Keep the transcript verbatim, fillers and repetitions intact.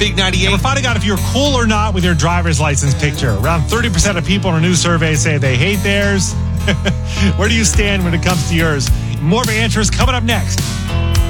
Big ninety-eight. And we're finding out if you're cool or not with your driver's license picture. Around thirty percent of people in a new survey say they hate theirs. Where do you stand when it comes to yours? More of our answers coming up next.